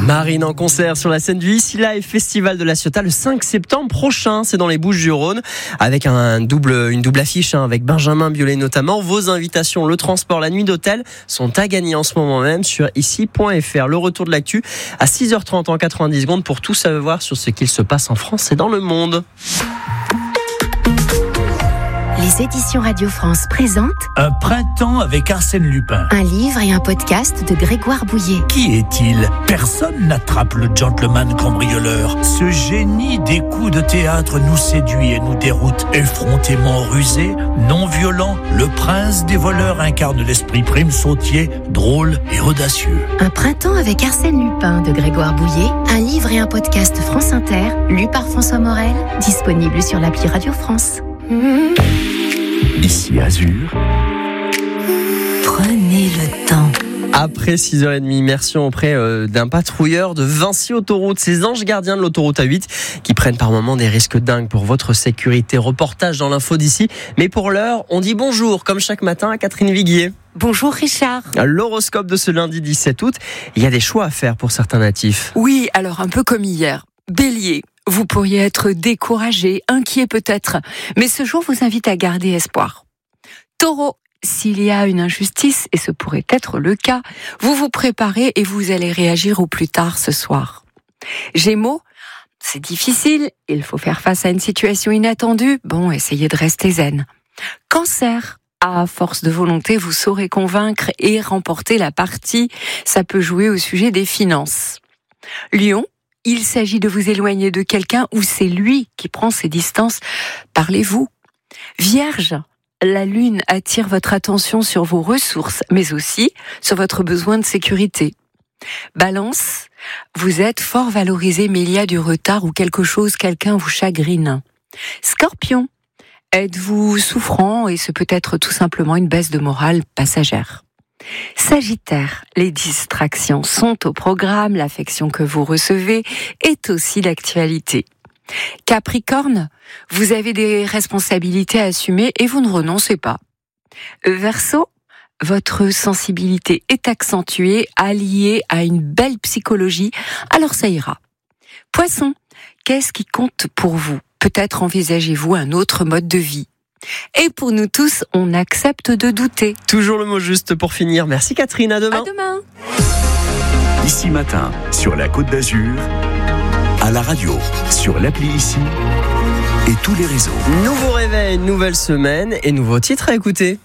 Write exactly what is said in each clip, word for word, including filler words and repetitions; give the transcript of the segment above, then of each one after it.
Marine en concert sur la scène du Ici Live Festival de La Ciotat le cinq septembre prochain. C'est dans les Bouches-du-Rhône avec un double, une double affiche hein, avec Benjamin Biolay notamment. Vos invitations, le transport, la nuit d'hôtel sont à gagner en ce moment même sur ici point f r. Le retour de l'actu à six heures trente en quatre-vingt-dix secondes pour tout savoir sur ce qu'il se passe en France et dans le monde. Les éditions Radio France présentent Un printemps avec Arsène Lupin. un livre et un podcast de Grégoire Bouillet. Qui est-il ? Personne n'attrape le gentleman cambrioleur. Ce génie des coups de théâtre nous séduit et nous déroute. Effrontément rusé, non violent, le prince des voleurs incarne l'esprit prime sautier, drôle et audacieux. Un printemps avec Arsène Lupin de Grégoire Bouillet, un livre et un podcast France Inter, lu par François Morel, disponible sur l'appli Radio France. Ici Azur. Prenez le temps. Après six heures trente, immersion auprès euh, d'un patrouilleur de Vinci Autoroute, ces anges gardiens de l'autoroute A huit qui prennent par moments des risques dingues pour votre sécurité. Reportage dans l'info d'ici. Mais pour l'heure, on dit bonjour, comme chaque matin, à Catherine Viguier. Bonjour Richard. L'horoscope de ce lundi dix-sept août, il y a des choix à faire pour certains natifs. Oui, alors un peu comme hier. Bélier, vous pourriez être découragé, inquiet peut-être, mais ce jour vous invite à garder espoir. Taureau, s'il y a une injustice, et ce pourrait être le cas, vous vous préparez et vous allez réagir au plus tard ce soir. Gémeaux, c'est difficile, il faut faire face à une situation inattendue, bon, essayez de rester zen. Cancer, à force de volonté, vous saurez convaincre et remporter la partie, ça peut jouer au sujet des finances. Lion, il s'agit de vous éloigner de quelqu'un ou c'est lui qui prend ses distances. Parlez-vous. Vierge, la lune attire votre attention sur vos ressources, mais aussi sur votre besoin de sécurité. Balance, vous êtes fort valorisé, mais il y a du retard ou quelque chose, quelqu'un vous chagrine. Scorpion, êtes-vous souffrant et ce peut être tout simplement une baisse de morale passagère. Sagittaire, les distractions sont au programme, l'affection que vous recevez est aussi d'actualité. Capricorne, vous avez des responsabilités à assumer et vous ne renoncez pas. Verseau, votre sensibilité est accentuée, alliée à une belle psychologie, alors ça ira. Poisson, qu'est-ce qui compte pour vous ? Peut-être envisagez-vous un autre mode de vie. Et pour nous tous, on accepte de douter. Toujours le mot juste pour finir. Merci Catherine, à demain. À demain. Ici matin, sur la Côte d'Azur, à la radio, sur l'appli Ici et tous les réseaux. Nouveau réveil, nouvelle semaine et nouveau titre à écouter.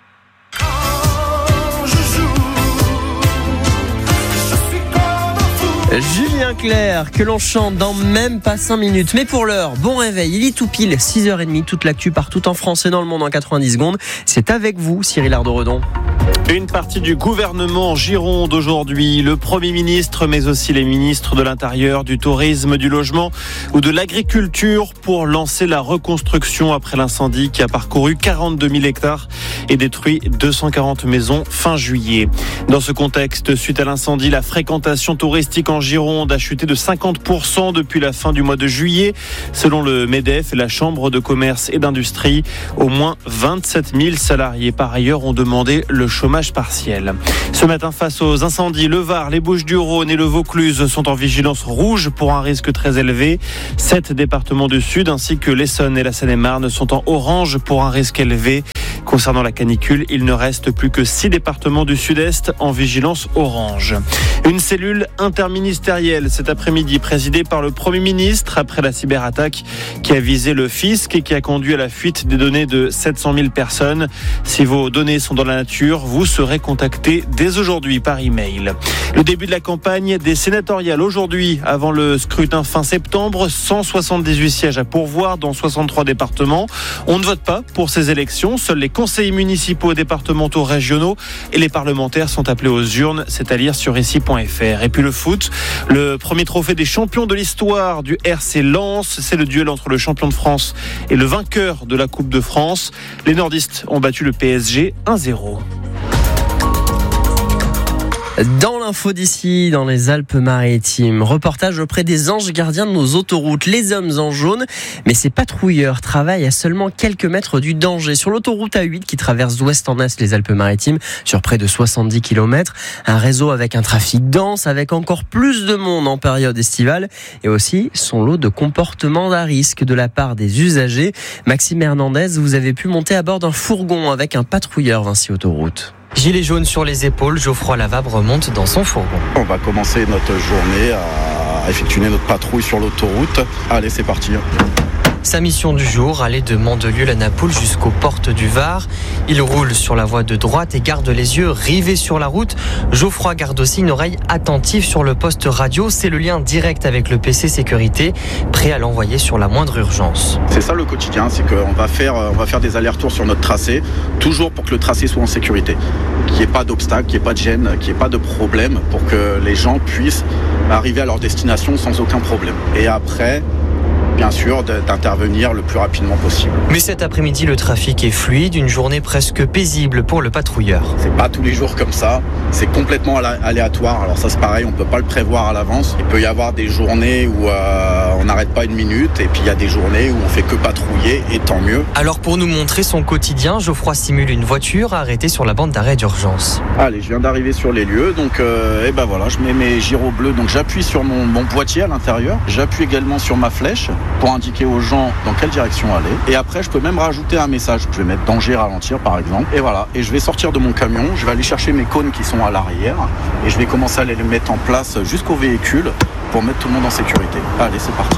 Julien Clerc, que l'on chante dans même pas cinq minutes. Mais pour l'heure, bon réveil, il est tout pile, six heures trente, toute l'actu partout en France et dans le monde en quatre-vingt-dix secondes. C'est avec vous, Cyril Ardo-Redon. Une partie du gouvernement en Gironde aujourd'hui, le Premier ministre, mais aussi les ministres de l'Intérieur, du Tourisme, du Logement ou de l'Agriculture pour lancer la reconstruction après l'incendie qui a parcouru quarante-deux mille hectares et détruit deux cent quarante maisons fin juillet. Dans ce contexte, suite à l'incendie, la fréquentation touristique en Gironde a chuté de cinquante pour cent depuis la fin du mois de juillet. Selon le MEDEF et la Chambre de commerce et d'industrie, au moins vingt-sept mille salariés par ailleurs ont demandé le chômage partiel. Ce matin, face aux incendies, le Var, les Bouches-du-Rhône et le Vaucluse sont en vigilance rouge pour un risque très élevé. Sept départements du Sud ainsi que l'Essonne et la Seine-et-Marne sont en orange pour un risque élevé. Concernant la canicule, il ne reste plus que six départements du Sud-Est en vigilance orange. Une cellule interministérielle cet après-midi présidée par le Premier ministre après la cyberattaque qui a visé le fisc et qui a conduit à la fuite des données de sept cent mille personnes. Si vos données sont dans la nature, vous serez contacté dès aujourd'hui par email. Le début de la campagne des sénatoriales aujourd'hui, avant le scrutin fin septembre, cent soixante-dix-huit sièges à pourvoir dans soixante-trois départements. On ne vote pas pour ces élections, seuls les conseillers municipaux, départementaux, régionaux et les parlementaires sont appelés aux urnes, c'est à lire sur ici point f r. Et puis le foot, le premier trophée des champions de l'histoire du R C Lens, c'est le duel entre le champion de France et le vainqueur de la Coupe de France. Les nordistes ont battu le P S G un zéro. Dans l'info d'ici, dans les Alpes-Maritimes, reportage auprès des anges gardiens de nos autoroutes, les hommes en jaune. Mais ces patrouilleurs travaillent à seulement quelques mètres du danger. Sur l'autoroute A huit qui traverse d'ouest en est les Alpes-Maritimes, sur près de soixante-dix kilomètres, un réseau avec un trafic dense, avec encore plus de monde en période estivale, et aussi son lot de comportements à risque de la part des usagers. Maxime Hernandez, vous avez pu monter à bord d'un fourgon avec un patrouilleur Vinci Autoroute. Gilet jaune sur les épaules, Geoffroy Lavabre monte dans son fourgon. On va commencer notre journée à effectuer notre patrouille sur l'autoroute. Allez, c'est parti. Sa mission du jour, aller de Mandelieu-la-Napoule jusqu'aux portes du Var. Il roule sur la voie de droite et garde les yeux rivés sur la route. Geoffroy garde aussi une oreille attentive sur le poste radio. C'est le lien direct avec le P C sécurité, prêt à l'envoyer sur la moindre urgence. C'est ça le quotidien, c'est qu'on va faire, on va faire des allers-retours sur notre tracé, toujours pour que le tracé soit en sécurité, qu'il n'y ait pas d'obstacle, qu'il n'y ait pas de gêne, qu'il n'y ait pas de problème, pour que les gens puissent arriver à leur destination sans aucun problème. Et après, bien sûr, d'intervenir le plus rapidement possible. Mais cet après-midi, le trafic est fluide, une journée presque paisible pour le patrouilleur. C'est pas tous les jours comme ça, c'est complètement aléatoire. Alors ça c'est pareil, on peut pas le prévoir à l'avance. Il peut y avoir des journées où euh, on n'arrête pas une minute, et puis il y a des journées où on fait que patrouiller, et tant mieux. Alors pour nous montrer son quotidien, Geoffroy simule une voiture arrêtée sur la bande d'arrêt d'urgence. Allez, je viens d'arriver sur les lieux, donc euh, et ben voilà, je mets mes gyros bleus, donc j'appuie sur mon, mon boîtier à l'intérieur, j'appuie également sur ma flèche pour indiquer aux gens dans quelle direction aller. Et après, je peux même rajouter un message. Je vais mettre danger, ralentir par exemple. Et voilà. Et je vais sortir de mon camion. Je vais aller chercher mes cônes qui sont à l'arrière. Et je vais commencer à les mettre en place jusqu'au véhicule pour mettre tout le monde en sécurité. Allez, c'est parti.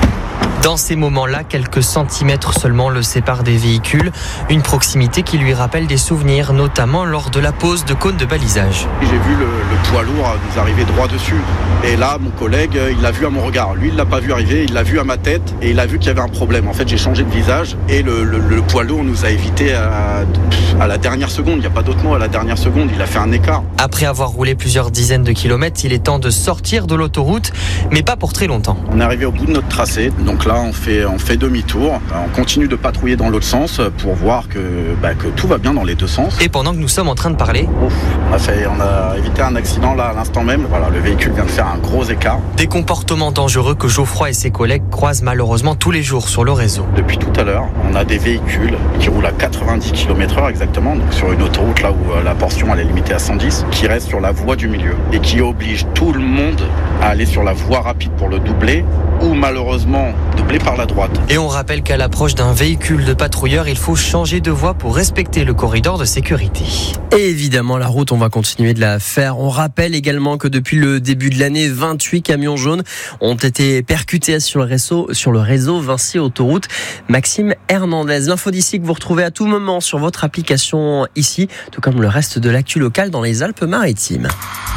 Dans ces moments-là, quelques centimètres seulement le séparent des véhicules. Une proximité qui lui rappelle des souvenirs, notamment lors de la pose de cônes de balisage. J'ai vu le, le poids lourd nous arriver droit dessus. Et là, mon collègue, il l'a vu à mon regard. Lui, il l'a pas vu arriver, il l'a vu à ma tête et il a vu qu'il y avait un problème. En fait, j'ai changé de visage et le, le, le poids lourd nous a évité à, à la dernière seconde. Il n'y a pas d'autre mot, à la dernière seconde. Il a fait un écart. Après avoir roulé plusieurs dizaines de kilomètres, il est temps de sortir de l'autoroute, mais pas pour très longtemps. On est arrivé au bout de notre tracé. Donc là, on fait, on fait demi-tour. On continue de patrouiller dans l'autre sens pour voir que, bah, que tout va bien dans les deux sens. Et pendant que nous sommes en train de parler, Ouf, on, a fait, on a évité un accident là à l'instant même. Voilà, le véhicule vient de faire un gros écart. Des comportements dangereux que Geoffroy et ses collègues croisent malheureusement tous les jours sur le réseau. Depuis tout à l'heure, on a des véhicules qui roulent à quatre-vingt-dix kilomètres heure exactement, donc sur une autoroute là où la portion elle est limitée à cent dix, qui reste sur la voie du milieu et qui oblige tout le monde à aller sur la voie rapide pour le doubler ou malheureusement doubler par la droite. Et on rappelle qu'à l'approche d'un véhicule de patrouilleur, il faut changer de voie pour respecter le corridor de sécurité. Et évidemment, la route, on va continuer de la faire. On rappelle également que depuis le début de l'année, vingt-huit camions jaunes ont été percutés sur le réseau, sur le réseau Vinci Autoroute. Maxime Hernandez. L'info d'ici que vous retrouvez à tout moment sur votre application ici, tout comme le reste de l'actu locale dans les Alpes-Maritimes.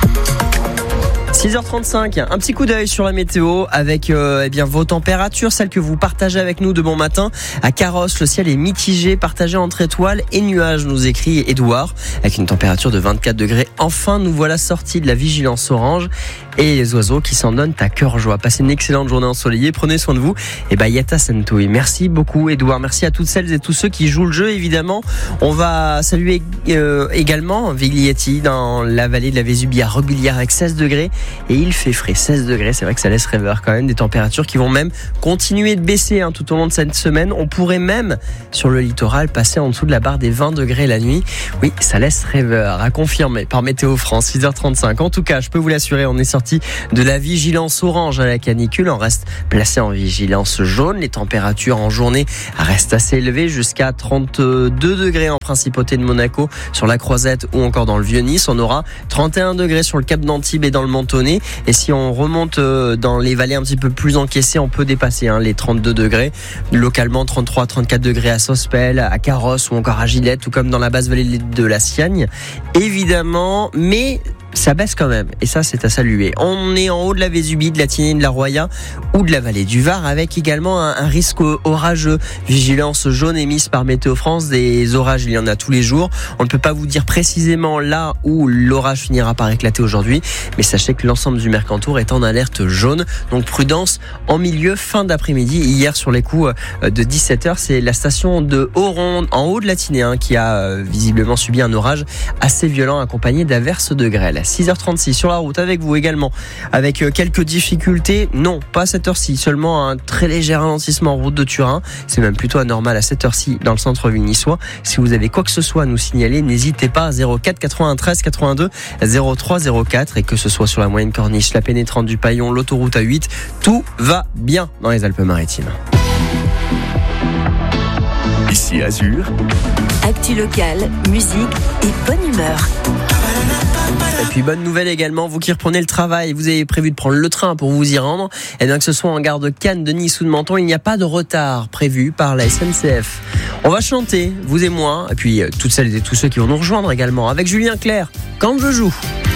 six heures trente-cinq, un petit coup d'œil sur la météo avec euh, eh bien vos températures, celles que vous partagez avec nous de bon matin. À Carrosse, le ciel est mitigé, partagé entre étoiles et nuages, nous écrit Édouard, avec une température de vingt-quatre degrés. Enfin, nous voilà sortis de la vigilance orange et les oiseaux qui s'en donnent à cœur joie. Passez une excellente journée ensoleillée, prenez soin de vous et bah Yata Sentouille. Merci beaucoup Édouard, merci à toutes celles et tous ceux qui jouent le jeu évidemment. On va saluer euh, également Vigliati dans la vallée de la Vésubie à Robilière avec seize degrés. Et il fait frais, seize degrés, c'est vrai que ça laisse rêveur quand même, des températures qui vont même continuer de baisser hein, tout au long de cette semaine. On pourrait même, sur le littoral, passer en dessous de la barre des vingt degrés la nuit. Oui, ça laisse rêveur, à confirmer par Météo France, six heures trente-cinq. En tout cas, je peux vous l'assurer, on est sorti de la vigilance orange à la canicule, on reste placé en vigilance jaune. Les températures en journée restent assez élevées, jusqu'à trente-deux degrés en principauté de Monaco, sur la Croisette ou encore dans le Vieux-Nice. On aura trente et un degrés sur le Cap d'Antibes et dans le Mentonnet. Et si on remonte dans les vallées un petit peu plus encaissées, on peut dépasser hein, les trente-deux degrés. Localement, trente-trois à trente-quatre degrés à Sospel, à Carrosse ou encore à Gillette, tout comme dans la basse vallée de la Siagne. Évidemment, mais ça baisse quand même, et ça c'est à saluer. On est en haut de la Vésubie, de la Tinée, de la Roya ou de la vallée du Var, avec également un, un risque orageux. Vigilance jaune émise par Météo France, des orages il y en a tous les jours. On ne peut pas vous dire précisément là où l'orage finira par éclater aujourd'hui, mais sachez que l'ensemble du Mercantour est en alerte jaune, donc prudence en milieu fin d'après-midi. Hier sur les coups de dix-sept heures, c'est la station de Oronde en haut de la Tinée hein, qui a visiblement subi un orage assez violent accompagné d'averses de grêle. nickel. six heures trente-six sur la route avec vous également, avec quelques difficultés. Non, pas à cette heure-ci, seulement un très léger ralentissement en route de Turin. C'est même plutôt anormal à cette heure-ci dans le centre-ville niçois. Si vous avez quoi que ce soit à nous signaler, n'hésitez pas à zéro quatre quatre-vingt-treize quatre-vingt-deux zéro trois zéro quatre, et que ce soit sur la moyenne corniche, la pénétrante du Paillon, l'autoroute A huit, tout va bien dans les Alpes-Maritimes. Ici Azur. Actu locale, musique et bonne humeur. Et puis bonne nouvelle également, vous qui reprenez le travail, vous avez prévu de prendre le train pour vous y rendre, et bien que ce soit en gare de Cannes, de Nice ou de Menton, il n'y a pas de retard prévu par la S N C F. On va chanter, vous et moi, et puis toutes celles et tous ceux qui vont nous rejoindre également, avec Julien Clerc, Quand je joue.